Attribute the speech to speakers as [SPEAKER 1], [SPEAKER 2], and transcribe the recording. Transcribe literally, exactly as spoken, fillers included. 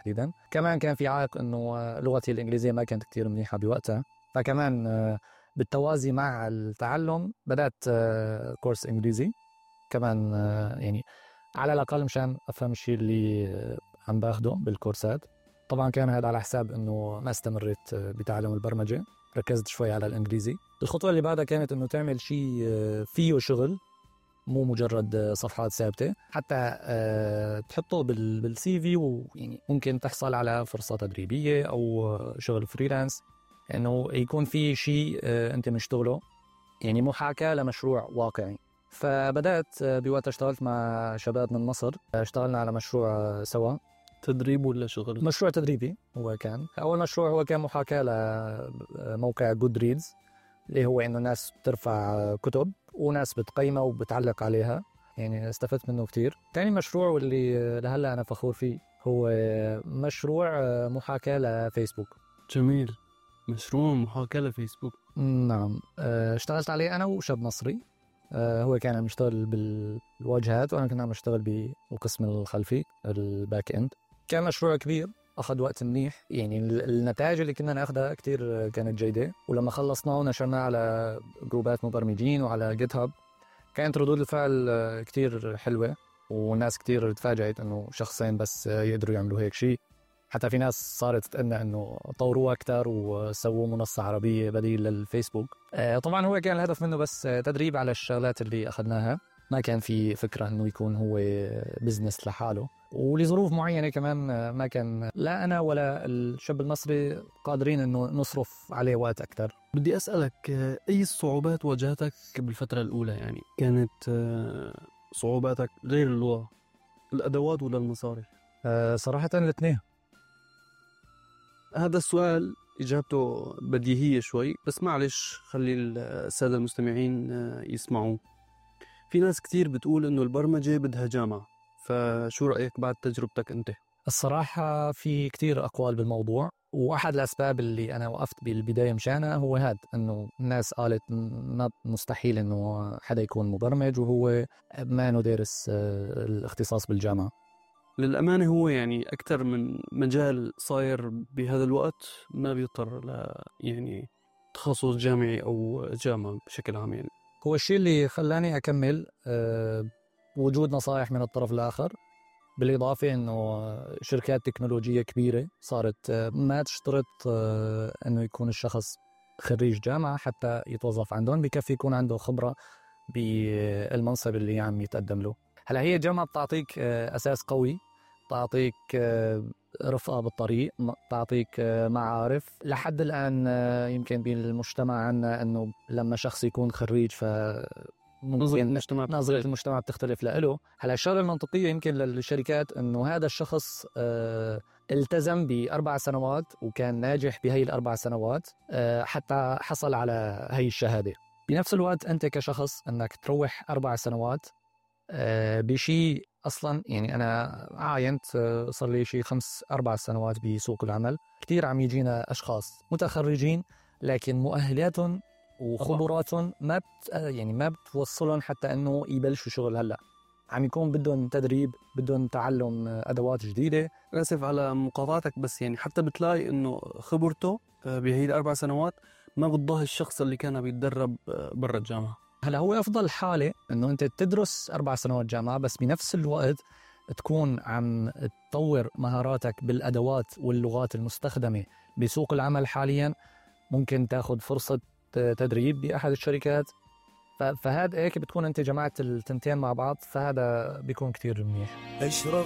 [SPEAKER 1] تحديدا. كمان كان في عائق إنه لغتي الإنجليزية ما كانت كتير منيحة بوقتها، فكمان بالتوازي مع التعلم بدأت كورس إنجليزي كمان، يعني على الأقل مشان أفهم الشيء اللي عم باخده بالكورسات. طبعا كان هذا على حساب إنه ما استمرت بتعلم البرمجة، ركزت شوي على الإنجليزي. الخطوة اللي بعدها كانت إنه تعمل شيء فيه شغل، مو مجرد صفحات ثابتة، حتى تحطه بالسي في، ويعني ممكن تحصل على فرصة تدريبية أو شغل فريلانس، إنه يكون في شيء أنت مشتغله، يعني محاكاة لمشروع واقعي. فبدأت بوقت اشتغلت مع شباب من مصر، اشتغلنا على مشروع سوا.
[SPEAKER 2] تدريب ولا شغل؟
[SPEAKER 1] مشروع تدريبي. هو كان أول مشروع هو كان محاكاة لموقع جود ريدز، اللي هو إنه ناس بترفع كتب وناس بتقيمها وبتعلق عليها، يعني استفدت منه كتير. تاني مشروع واللي لهلا أنا فخور فيه هو مشروع محاكاة لفيسبوك.
[SPEAKER 2] جميل، مشروع محاكاة لفيسبوك.
[SPEAKER 1] نعم، اشتغلت عليه أنا وشاب مصري، هو كان مشتغل بالواجهات وأنا كنا نشتغل بالقسم الخلفي الباك إند. كان مشروع كبير، أخذ وقت منيح، يعني النتائج اللي كنا ناخدها كتير كانت جيدة، ولما خلصناه ونشرناه على جروبات مبرمجين وعلى جيت هاب كانت ردود الفعل كتير حلوة، والناس كتير تفاجأت إنه شخصين بس يقدروا يعملوا هيك شيء. حتى في ناس صارت تقلنا إنه طوروه أكتر وسووا منصة عربية بديل للفيسبوك. طبعا هو كان الهدف منه بس تدريب على الشغلات اللي أخذناها، ما كان في فكرة إنه يكون هو بزنس لحاله. ولظروف معينة كمان ما كان لا أنا ولا الشاب المصري قادرين إنه نصرف عليه وقت أكتر.
[SPEAKER 2] بدي أسألك، أي الصعوبات واجهتك بالفترة الأولى؟ يعني كانت صعوباتك غير اللغة، الأدوات ولا المصاري؟
[SPEAKER 1] أه صراحة الاثنين.
[SPEAKER 2] هذا السؤال إجابته بديهية شوي، بس معلش خلي السادة المستمعين يسمعوا. في ناس كتير بتقول إنه البرمجة بدها جامعة، فشو رأيك بعد تجربتك أنت؟
[SPEAKER 1] الصراحة في كتير أقوال بالموضوع، وأحد الأسباب اللي أنا وقفت بالبداية مشانها هو هاد، إنه الناس قالت مستحيل إنه حدا يكون مبرمج وهو ما إنه دارس الاختصاص بالجامعة.
[SPEAKER 2] للأمانة هو يعني أكتر من مجال صاير بهذا الوقت ما بيضطر ل يعني تخصص جامعي أو جامعة بشكل عام. يعني
[SPEAKER 1] هو الشيء اللي خلاني أكمل أه وجود نصائح من الطرف الآخر، بالإضافة إنه شركات تكنولوجية كبيرة صارت ما تشترط إنه يكون الشخص خريج جامعة حتى يتوظف عندهم، بكفي يكون عنده خبرة بالمنصب اللي عم يتقدم له. هلا هي الجامعة بتعطيك أساس قوي، تعطيك رفقة بالطريق، تعطيك معارف. لحد الآن يمكن بالمجتمع عنا إنه لما شخص يكون خريج ف
[SPEAKER 2] نظرة المجتمع
[SPEAKER 1] نظرة المجتمع بتختلف له. هلا الشغلة المنطقية يمكن للشركات إنه هذا الشخص اه التزم بأربع سنوات وكان ناجح بهاي الأربع سنوات اه حتى حصل على هاي الشهادة. بنفس الوقت أنت كشخص أنك تروح أربع سنوات اه بشي أصلا، يعني أنا عاينت صار لي شي خمس أربع سنوات بسوق العمل، كتير عم يجينا أشخاص متخرجين لكن مؤهلاتهم وخبراتهم ما بت يعني ما بتوصلهم حتى انه يبلشوا شغل. هلا عم يكون بدهم تدريب، بدهم تعلم ادوات جديده.
[SPEAKER 2] اسف على مقاطعتك، بس يعني حتى بتلاقي انه خبرته بهي الاربع سنوات ما بتضاهي الشخص اللي كان بيتدرب برا الجامعه.
[SPEAKER 1] هلا هو افضل حاله انه انت تدرس اربع سنوات جامعه، بس بنفس الوقت تكون عم تطور مهاراتك بالادوات واللغات المستخدمه بسوق العمل حاليا. ممكن تاخذ فرصه تدريب بأحد الشركات، فهذا هيك بتكون أنت جمعت التنتين مع بعض، فهذا بيكون كتير منيح.
[SPEAKER 3] أشرق